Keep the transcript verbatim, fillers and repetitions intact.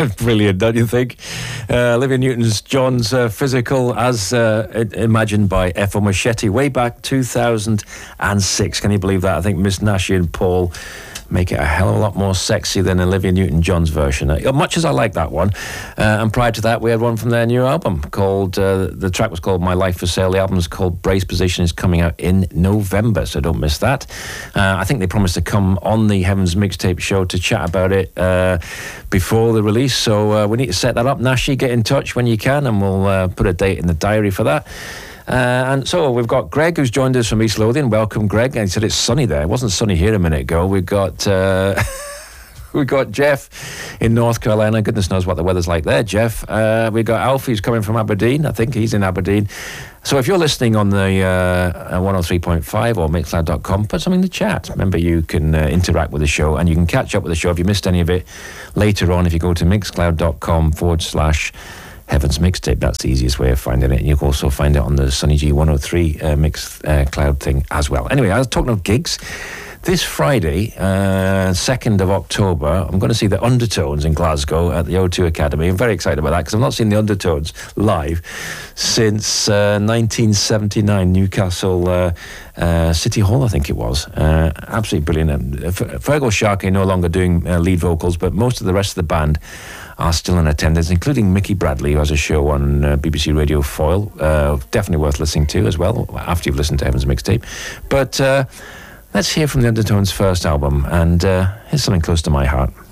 Brilliant, don't you think? Uh, Olivia Newton-John's uh, Physical, as uh, imagined by Efo Machete, way back two thousand six. Can you believe that? I think Miss Nashi and Paul make it a hell of a lot more sexy than Olivia Newton-John's version. Uh, much as I like that one. Uh, and prior to that, we had one from their new album called, uh, the track was called My Life for Sale. The album's called Brace Position, is coming out in November, so don't miss that. Uh, I think they promised to come on the Heavens Mixtape show to chat about it uh, before the release, so uh, we need to set that up. Nashi, get in touch when you can, and we'll uh, put a date in the diary for that. Uh, and so we've got Greg, who's joined us from East Lothian. Welcome, Greg. And he said it's sunny there. It wasn't sunny here a minute ago. We've got uh, we've got Jeff in North Carolina. Goodness knows what the weather's like there, Jeff. Uh, we've got Alfie, who's coming from Aberdeen. I think he's in Aberdeen. So if you're listening on the uh, one oh three point five or mixcloud dot com, put something in the chat. Remember, you can uh, interact with the show, and you can catch up with the show if you missed any of it later on if you go to mixcloud.com forward slash Heavens Mixtape. That's the easiest way of finding it. And you can also find it on the Sunny G one oh three uh, Mix uh, Cloud thing as well. Anyway, I was talking of gigs. This Friday, uh, second of October, I'm going to see the Undertones in Glasgow at the O two Academy. I'm very excited about that because I've not seen the Undertones live since uh, nineteen seventy-nine, Newcastle uh, uh, City Hall, I think it was. Uh, absolutely brilliant. Uh, Fergal Sharkey no longer doing uh, lead vocals, but most of the rest of the band are still in attendance, including Mickey Bradley, who has a show on uh, B B C Radio Foil. Uh, definitely worth listening to as well, after you've listened to Heaven's Mixtape. But uh, let's hear from the Undertones' first album, and uh, here's something close to my heart.